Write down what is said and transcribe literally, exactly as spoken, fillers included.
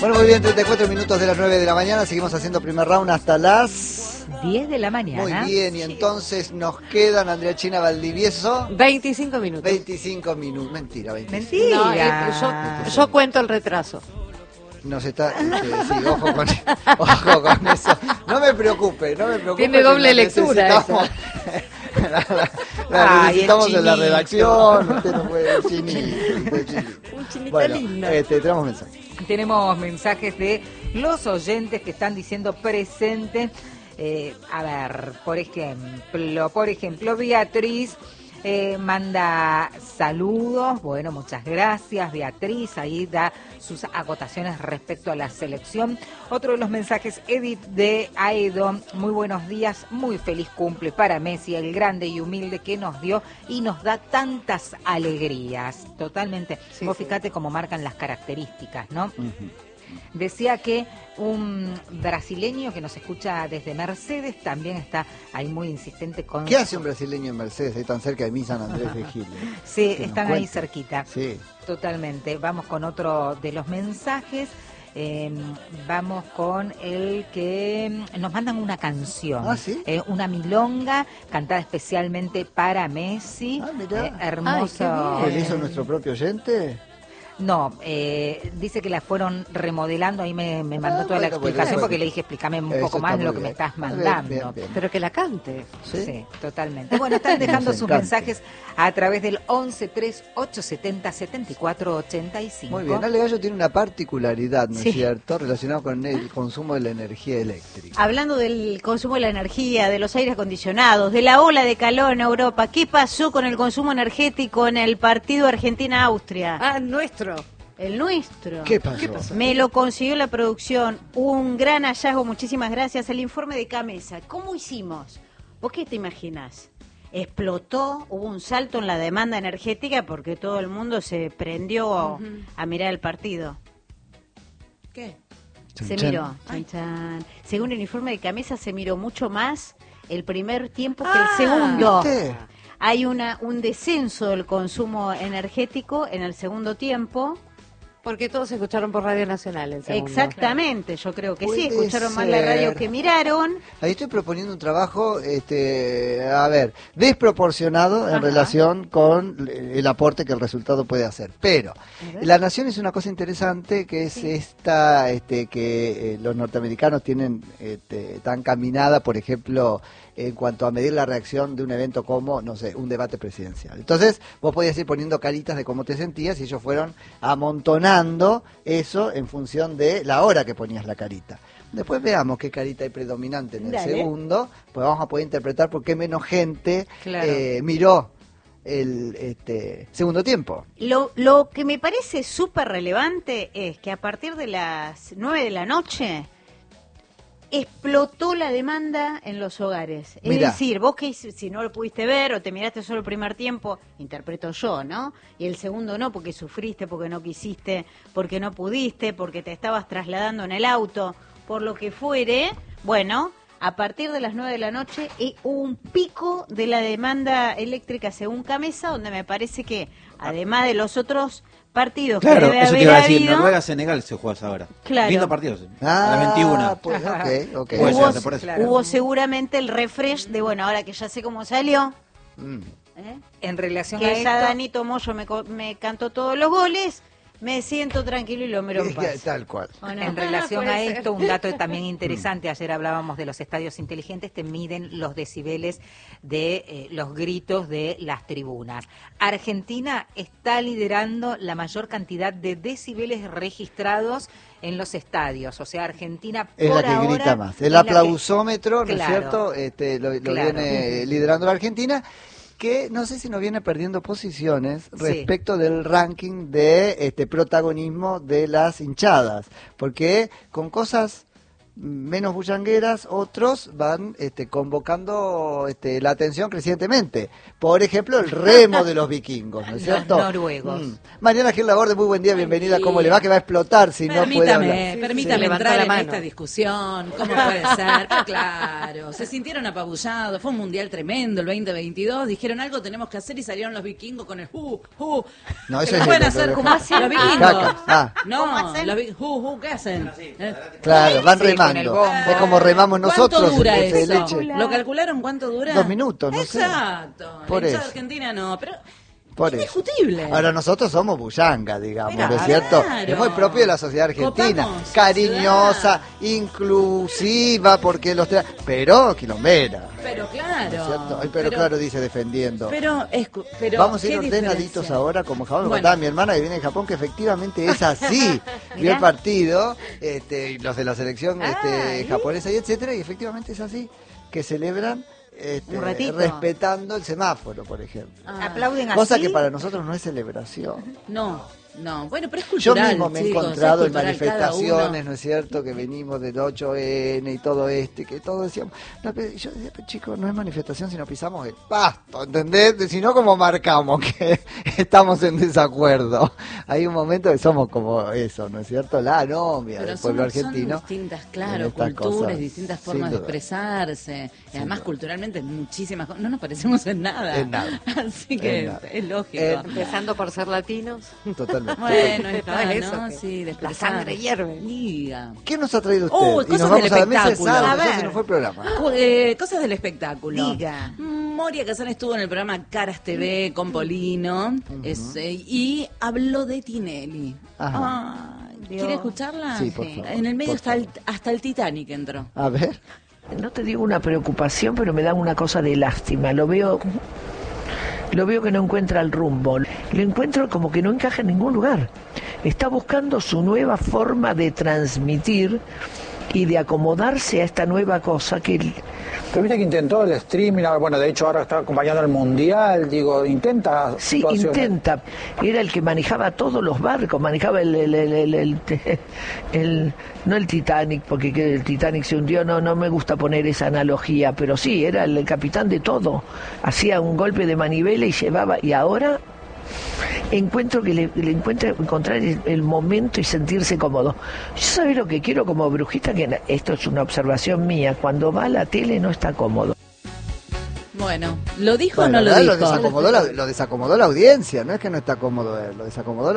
Bueno, muy bien, treinta y cuatro minutos de las nueve de la mañana. Seguimos haciendo primer round hasta las diez de la mañana. Muy bien, y entonces nos quedan, Andrea China Valdivieso, veinticinco minutos. veinticinco minutos. Mentira, veinticinco. Mentira. No, eh, yo, yo cuento el retraso. Nos está, este, sí, ojo con, ojo con eso. No me preocupe, no me preocupe. Tiene doble lectura necesitamos, la, la, la Ay, necesitamos el en la chinito. redacción. Usted no puede, el chinito, el chinito. Un chinito Bueno, lindo. este, tenemos mensajes. Tenemos mensajes de los oyentes que están diciendo presente. Eh, a ver, por ejemplo, por ejemplo, Beatriz eh, manda saludos. Bueno, muchas gracias, Beatriz. Ahí da sus acotaciones respecto a la selección. Otro de los mensajes, Edith de Aedo. Muy buenos días, muy feliz cumple para Messi, el grande y humilde que nos dio y nos da tantas alegrías. Totalmente. Sí, Vos sí. fíjate cómo marcan las características, ¿no? Uh-huh. Decía que un brasileño que nos escucha desde Mercedes también está ahí muy insistente con... ¿Qué hace un brasileño en Mercedes, ahí tan cerca de mí, San Andrés de Giles? Sí, Que nos están ahí cuente. cerquita. Sí. Totalmente. Vamos con otro de los mensajes. Eh, vamos con el que nos mandan una canción. Ah, ¿sí? Eh, una milonga cantada especialmente para Messi. Ah, mirá. Eh, hermoso. Ay, qué ¿Lo hizo nuestro propio oyente? No, eh, dice que la fueron remodelando, ahí me, me mandó Ah, toda la bueno, bueno, explicación bueno. porque le dije explícame un Eso poco está más muy lo que bien. me estás Bien, mandando. bien, bien. Pero que la cante. Sí. Sí, totalmente. Bueno, están dejando Nos sus encanta. mensajes a través del once tres ocho setenta setenta y cuatro ochenta y cinco. Muy bien. Ale Gallo tiene una particularidad, ¿no Sí. es cierto?, relacionada con el consumo de la energía eléctrica. Hablando del consumo de la energía, de los aires acondicionados, de la ola de calor en Europa, ¿qué pasó con el consumo energético en el partido Argentina-Austria? Ah, nuestro. El nuestro. ¿Qué pasó? Me lo consiguió la producción, un gran hallazgo, muchísimas gracias. El informe de Camesa, ¿cómo hicimos? ¿Vos qué te imaginás? Explotó, hubo un salto en la demanda energética porque todo el mundo se prendió Ujú. a mirar el partido. ¿Qué? Chan, Se chan. miró. Chan, chan. Según el informe de Camesa, se miró mucho más el primer tiempo que el Ah, segundo. ¿viste? Hay una un descenso del consumo energético en el segundo tiempo. Porque todos escucharon por Radio Nacional el segundo. Exactamente, yo creo que sí. Puede Escucharon más la radio ser. que miraron. Ahí estoy proponiendo un trabajo, este, a ver, desproporcionado en Ajá. relación con el aporte que el resultado puede hacer. Pero A ver. La Nación es una cosa interesante, que es Sí. esta, este, que eh, los norteamericanos tienen este, tan caminada, por ejemplo, en cuanto a medir la reacción de un evento como, no sé, un debate presidencial. Entonces, vos podías ir poniendo caritas de cómo te sentías y ellos fueron amontonando eso en función de la hora que ponías la carita. Después veamos qué carita hay predominante en el Dale. segundo, pues vamos a poder interpretar por qué menos gente Claro. eh, miró el este, segundo tiempo. Lo, lo que me parece súper relevante es que a partir de las nueve de la noche explotó la demanda en los hogares. Es Mirá. decir, vos que si si no lo pudiste ver o te miraste solo el primer tiempo, interpreto yo, ¿no? Y el segundo no, porque sufriste, porque no quisiste, porque no pudiste, porque te estabas trasladando en el auto, por lo que fuere. Bueno, a partir de las nueve de la noche eh, hubo un pico de la demanda eléctrica según Camesa, donde me parece que, además de los otros partidos Claro, que debe eso te haber iba a decir. habido, Noruega-Senegal se juega ahora. Claro. Lindo partidos. Ah, a las veintiuna. Pues, ok, ok. Puede hubo, ser, por eso. Claro. hubo seguramente el refresh de, bueno, ahora que ya sé cómo salió, Mm. ¿eh? En relación a que ya esto, Danito Moyo me, co- me cantó todos los goles, me siento tranquilo y lo miro en paz. Tal cual. ¿O no? en relación Puede a ser. esto, un dato también interesante, ayer hablábamos de los estadios inteligentes, te miden los decibeles de eh, los gritos de las tribunas. Argentina está liderando la mayor cantidad de decibeles registrados en los estadios, o sea, Argentina Es por la que ahora grita más. es El la que- aplausómetro, ¿no es Claro. cierto? Este, lo lo Claro. viene liderando la Argentina, que no sé si nos viene perdiendo posiciones Sí. respecto del ranking de este protagonismo de las hinchadas, porque con cosas menos bullangueras, otros van este, convocando este, la atención crecientemente. Por ejemplo, el remo de los vikingos, ¿no es cierto? Los noruegos. Mm. Mariana Gil Laborde, muy buen día, Buen bienvenida. día. ¿Cómo le va? Que va a explotar si no puede Permítame, hablar. permítame Sí, levantó entrar la en mano. esta discusión. ¿Cómo puede ser? Pero claro, se sintieron apabullados. Fue un mundial tremendo el veinte veintidós. Dijeron algo tenemos que hacer y salieron los vikingos con el hu, hu. No, eso ¿Qué es pueden el- hacer lo- como lo- hacen los vikingos? Caca. Ah. ¿Cómo No, hacen? los vi- hu, hu, ¿qué hacen? Eh, Claro, van Sí, con el remando. bombo. Es como remamos nosotros. ¿Cuánto dura este, de eso? leche. ¿Lo calcularon cuánto dura? Dos minutos, no sé. Exacto. Por En eso. Argentina no, pero Por eso. indiscutible. Ahora nosotros somos bullanga, digamos, ¿no es Claro. cierto? Es muy propio de la sociedad argentina, Copamos cariñosa, inclusiva, porque los tra- pero quilombera, Pero ¿no claro. es cierto? Ay, pero, claro, dice defendiendo. Pero, escu- pero Vamos a ir ¿qué ordenaditos diferencia? ahora como Japón. Me Bueno. contaba mi hermana que viene de Japón que efectivamente es así. Vio el partido, este, y los de la selección este, japonesa y etcétera, y efectivamente es así, que celebran este, Un ratito. respetando el semáforo, por ejemplo. Ah, Aplauden así. Cosa que para nosotros no es celebración. No, no. Bueno, pero es Yo cultural, mismo me he chicos, encontrado es en cultural, cada manifestaciones, uno. ¿no es cierto?, que venimos del ocho ene y todo este, que todos decíamos, no, pero yo decía, pero chicos, no es manifestación si no pisamos el pasto, ¿entendés? Si no, como marcamos que estamos en desacuerdo. Hay un momento que somos como eso, ¿no es cierto? La anomia Pero del pueblo son, son argentino. distintas, en claro, estas culturas, cosas, distintas sin formas de duda. expresarse. Y además, duda. culturalmente, muchísimas cosas. No nos parecemos en nada. En nada. Así que En nada. es lógico. En- Empezando por ser latinos. Totalmente. Bueno, No, está, es eso, ¿no? que Sí, de la expresar. sangre hierve. Diga. ¿Qué nos ha traído usted? Oh, y cosas nos vamos del a la mesa de espectáculo. sábado, A ya ver. se nos fue el programa. Cu- eh, cosas del espectáculo. Diga. Moria Casán estuvo en el programa Caras T V con Polino ese, y habló de Tinelli. Ajá. Ay, Dios. ¿Quiere escucharla? Sí, por favor, En el medio por está el- favor. hasta el Titanic entró. A ver. No te digo una preocupación, pero me da una cosa de lástima. Lo veo, lo veo que no encuentra el rumbo. Lo encuentro como que no encaja en ningún lugar. Está buscando su nueva forma de transmitir y de acomodarse a esta nueva cosa que él- Pero viste que intentó el streaming, ahora, bueno, de hecho ahora está acompañando el mundial, digo, intenta sí situaciones. intenta. Era el que manejaba todos los barcos, manejaba el, el, el, el- el- el- no el Titanic, porque que el Titanic se hundió, no, no me gusta poner esa analogía, pero sí, era el, capitán de todo. Hacía un golpe de manivela y llevaba, y ahora encuentro que le, le encuentra encontrar el, el momento y sentirse cómodo. Yo sabés lo que quiero como brujita, que esto es una observación mía, cuando va a la tele no está cómodo. Bueno, ¿lo dijo Bueno, o no la lo verdad, dijo? Lo desacomodó la, lo desacomodó la audiencia, no es que no está cómodo él, lo desacomodó la